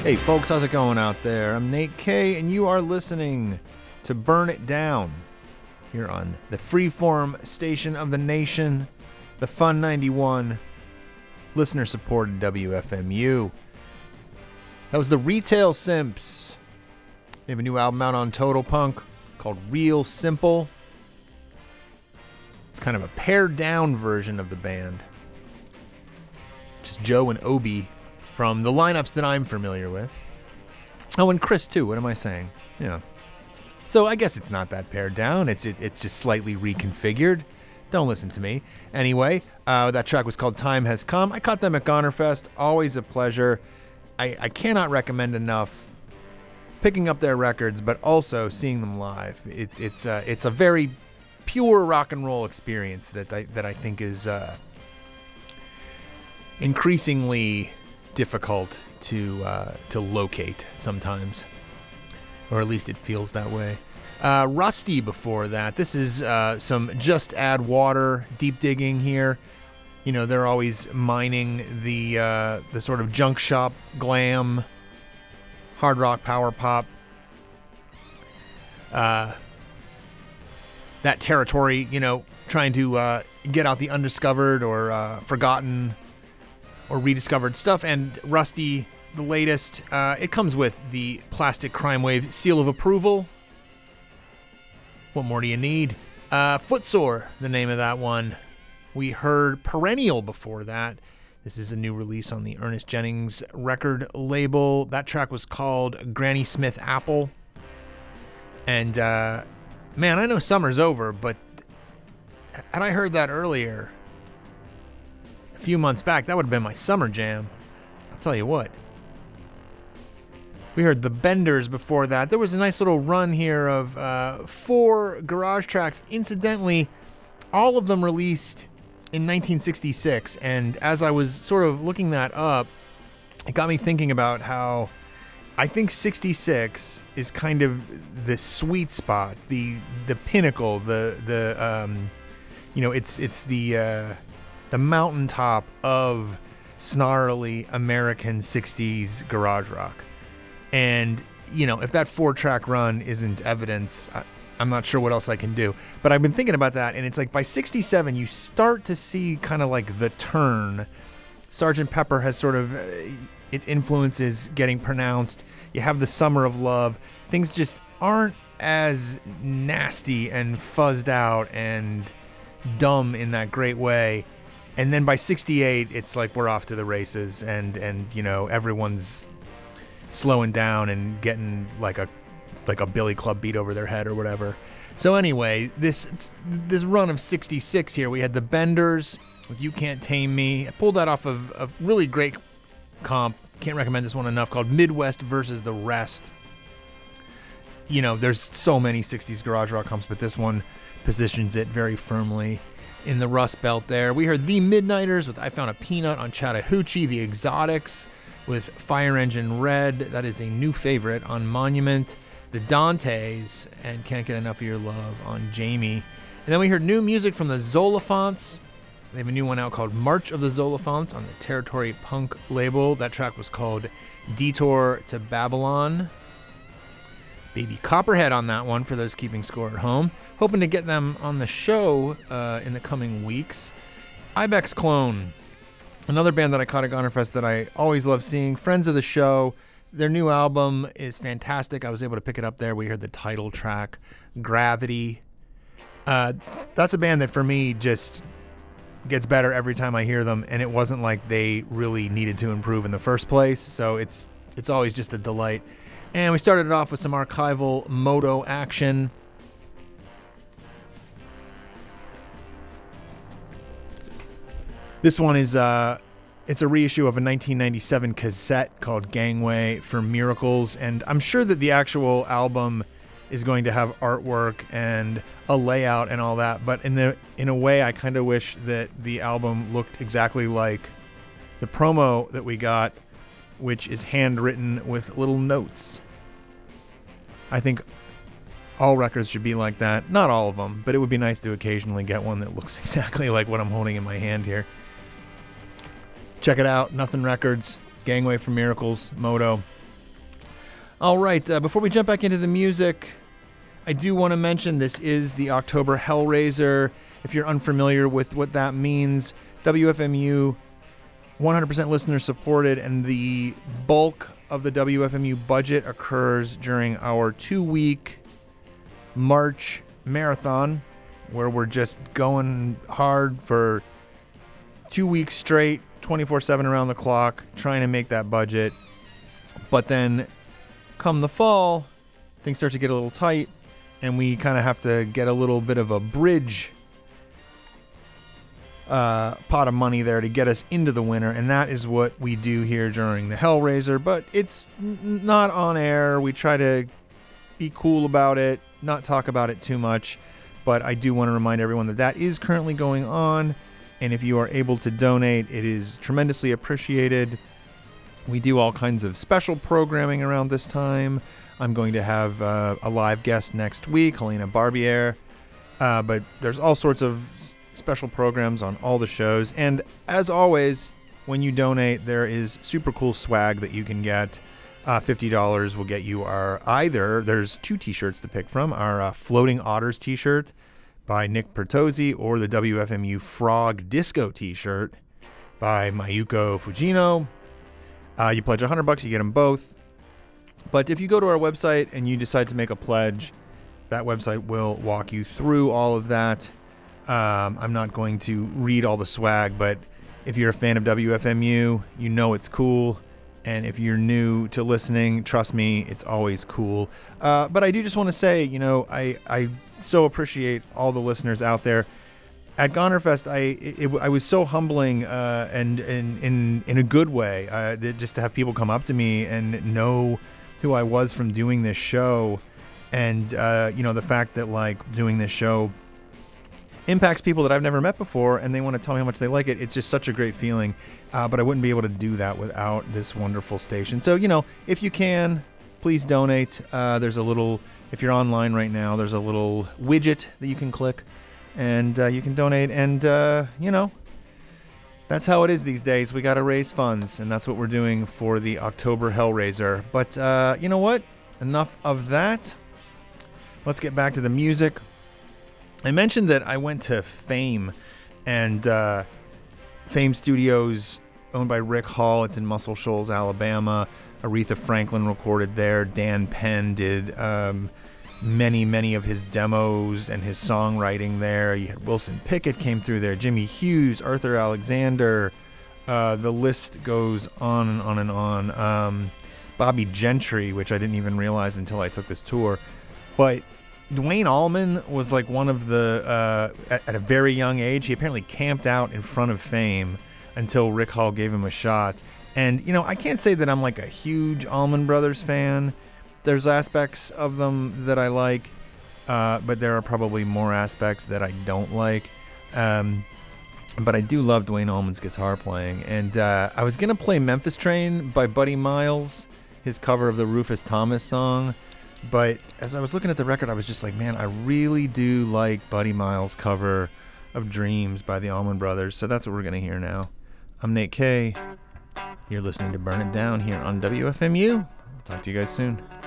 Hey folks, how's it going out there? I'm Nate K, and you are listening to Burn It Down here on the freeform station of the nation, the Fun 91, listener-supported WFMU. That was the Retail Simps. They have a new album out on Total Punk called Real Simple. It's kind of a pared-down version of the band. Just Joe and Obi from the lineups that I'm familiar with. Oh, and Chris too. What am I saying? Yeah. So I guess it's not that pared down. It's just slightly reconfigured. Don't listen to me. Anyway, that track was called Time Has Come. I caught them at Gonerfest. Always a pleasure. I cannot recommend enough picking up their records, but also seeing them live. It's a very pure rock and roll experience that I think is increasingly difficult to locate sometimes, or at least it feels that way. Rusty before that. This is some Just Add Water deep digging here. You know, they're always mining the sort of junk shop glam, hard rock, power pop, that territory, you know, trying to get out the undiscovered or forgotten or rediscovered stuff. And Rusty, the latest, it comes with the Plastic Crime Wave seal of approval. What more do you need? Footsore, the name of that one. We heard Perennial before that. This is a new release on the Ernest Jennings record label. That track was called Granny Smith Apple. And man, I know summer's over, but had I heard that earlier, a few months back, that would have been my summer jam. I'll tell you what. We heard the Benders before that. There was a nice little run here of 4 garage tracks. Incidentally, all of them released in 1966. And as I was sort of looking that up, it got me thinking about how I think 66 is kind of the sweet spot, the pinnacle, you know, it's the mountaintop of snarly American 60s garage rock. And, you know, if that 4-track run isn't evidence, I'm not sure what else I can do. But I've been thinking about that, and it's like by 67, you start to see kind of like the turn. Sgt. Pepper has sort of, its influences getting pronounced. You have the Summer of Love. Things just aren't as nasty and fuzzed out and dumb in that great way. And then by 68, it's like we're off to the races, and you know, everyone's slowing down and getting like a Billy Club beat over their head or whatever. So anyway, this run of 66 here, we had the Benders with You Can't Tame Me. I pulled that off of a really great comp. Can't recommend this one enough, called Midwest versus the Rest. You know, there's so many 60s garage rock comps, but this one positions it very firmly in the Rust Belt there. We heard The Midnighters with I Found a Peanut on Chattahoochee, The Exotics with Fire Engine Red. That is a new favorite on Monument. The Dantes and Can't Get Enough of Your Love on Jamie. And then we heard new music from the Zolophants. They have a new one out called March of the Zolophants on the Territory Punk label. That track was called Detour to Babylon. Baby Copperhead on that one for those keeping score at home. Hoping to get them on the show in the coming weeks. Ibex Clone, another band that I caught at Gonerfest that I always love seeing. Friends of the show. Their new album is fantastic. I was able to pick it up there. We heard the title track, Gravity. That's a band that for me just gets better every time I hear them, and it wasn't like they really needed to improve in the first place, so it's always just a delight. And we started it off with some archival Moto action. This one is it's a reissue of a 1997 cassette called Gangway for Miracles, and I'm sure that the actual album is going to have artwork and a layout and all that, but in a way I kind of wish that the album looked exactly like the promo that we got, which is handwritten with little notes. I think all records should be like that. Not all of them, but it would be nice to occasionally get one that looks exactly like what I'm holding in my hand here. Check it out, Nothing Records, Gangway for Miracles, Moto. All right, before we jump back into the music, I do want to mention this is the October Hellraiser. If you're unfamiliar with what that means, WFMU 100% listener supported, and the bulk of the WFMU budget occurs during our 2-week March marathon, where we're just going hard for 2 weeks straight, 24/7 around the clock, trying to make that budget. But then come the fall, things start to get a little tight, and we kind of have to get a little bit of a bridge pot of money there to get us into the winter, and that is what we do here during the Hellraiser. But it's not on air. We try to be cool about it, not talk about it too much, but I do want to remind everyone that that is currently going on, and if you are able to donate, it is tremendously appreciated. We do all kinds of special programming around this time. I'm going to have a live guest next week, Helena Barbier, but there's all sorts of special programs on all the shows. And as always, when you donate, there is super cool swag that you can get. $50 will get you there's 2 t-shirts to pick from, our Floating Otters t-shirt by Nick Pertozzi, or the WFMU Frog Disco t-shirt by Mayuko Fujino. You pledge $100, you get them both. But if you go to our website and you decide to make a pledge, that website will walk you through all of that. I'm not going to read all the swag, but if you're a fan of WFMU, you know it's cool. And if you're new to listening, trust me, it's always cool. But I do just want to say, I so appreciate all the listeners out there. At Gonerfest, I was so humbling and in a good way, just to have people come up to me and know who I was from doing this show. And, the fact that, like, doing this show impacts people that I've never met before, and they want to tell me how much they like it. It's just such a great feeling, but I wouldn't be able to do that without this wonderful station. So, if you can, please donate. There's a little, if you're online right now, there's a little widget that you can click, and you can donate. And, that's how it is these days. We got to raise funds, and that's what we're doing for the October Hellraiser. But you know what? Enough of that. Let's get back to the music. I mentioned that I went to Fame, and Fame Studios, owned by Rick Hall. It's in Muscle Shoals, Alabama. Aretha Franklin recorded there. Dan Penn did many of his demos and his songwriting there. You had Wilson Pickett came through there. Jimmy Hughes, Arthur Alexander. The list goes on and on and on. Bobby Gentry, which I didn't even realize until I took this tour. But Duane Allman was like one of the, at a very young age, he apparently camped out in front of Fame until Rick Hall gave him a shot. And, I can't say that I'm like a huge Allman Brothers fan. There's aspects of them that I like, but there are probably more aspects that I don't like. But I do love Duane Allman's guitar playing. And I was going to play Memphis Train by Buddy Miles, his cover of the Rufus Thomas song. But as I was looking at the record, I was just like, man, I really do like Buddy Miles' cover of Dreams by the Allman Brothers. So that's what we're going to hear now. I'm Nate K. You're listening to Burn It Down here on WFMU. I'll talk to you guys soon.